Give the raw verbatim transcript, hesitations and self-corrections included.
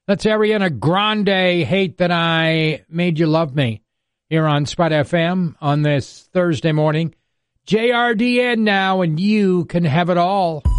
That's Ariana Grande, Hate That I Made You Love Me, here on Spot F M on this Thursday morning. J R D N now, and you can have it all.